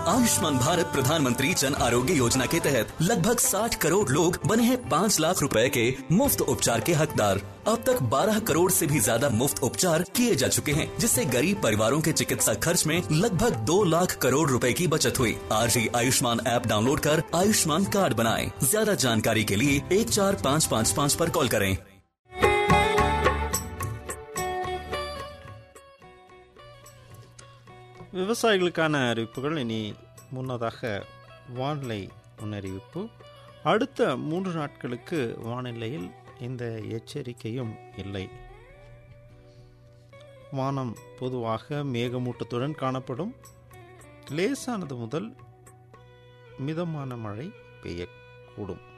आयुष्मान भारत प्रधानमंत्री जन आरोग्य योजना के तहत लगभग 60 करोड़ लोग बने हैं 5 लाख रुपए के मुफ्त उपचार के हकदार। अब तक 12 करोड़ से भी ज्यादा मुफ्त उपचार किए जा चुके हैं, जिससे गरीब परिवारों के चिकित्सा खर्च में लगभग 2 लाख करोड़ रुपए की बचत हुई। आज ही आयुष्मान ऐप डाउनलोड कर आयुष्मान कार्ड बनाएं। ज्यादा जानकारी के लिए 14555 पर कॉल करें। விவசாயிகளுக்கான அறிவிப்புகள். இனி முன்னதாக வானிலை முன்னறிவிப்பு. அடுத்த 3 நாட்களுக்கு வானிலையில் எந்த எச்சரிக்கையும் இல்லை. வானம் பொதுவாக மேகமூட்டத்துடன் காணப்படும். லேசானது முதல் மிதமான மழை பெய்யக்கூடும்.